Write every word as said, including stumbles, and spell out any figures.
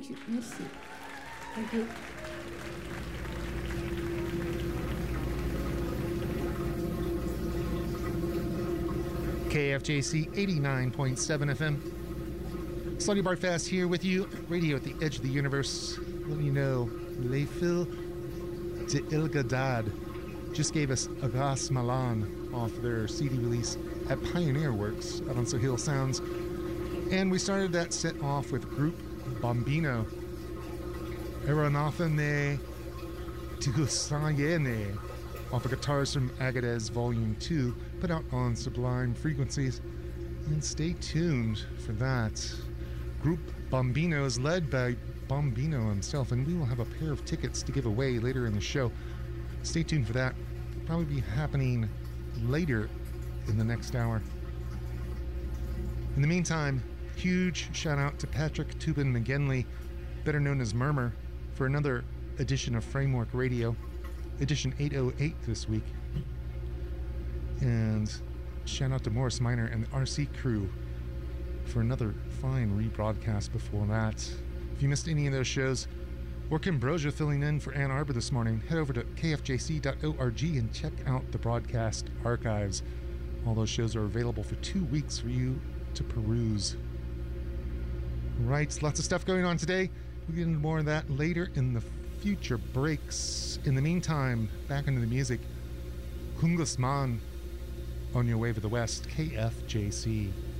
Thank you. Merci. Thank you. K F J C eighty-nine point seven F M. Slutty Bartfast here with you. Radio at the edge of the universe. Let you know, Les Fils de Il Gadad just gave us Agas Malan off their C D release at Pioneer Works out on Sahil Sounds. And we started that set off with group Bombino. Aeronathane Tigusayene off of Guitars from Agadez Volume two, put out on Sublime Frequencies. And stay tuned for that. Group Bombino is led by Bombino himself, and we will have a pair of tickets to give away later in the show. Stay tuned for that. Probably be happening later in the next hour. In the meantime, huge shout out to Patrick Tubin McGinley, better known as Murmur, for another edition of Framework Radio, edition eight oh eight this week. And shout out to Morris Minor and the R C crew for another fine rebroadcast before that. If you missed any of those shows, or Ambrosia filling in for Ann Arbor this morning, head over to k f j c dot org and check out the broadcast archives. All those shows are available for two weeks for you to peruse. Right, lots of stuff going on today. We'll get into more of that later in the future breaks. In the meantime, back into the music. Kungusman on your way to the west, K F J C.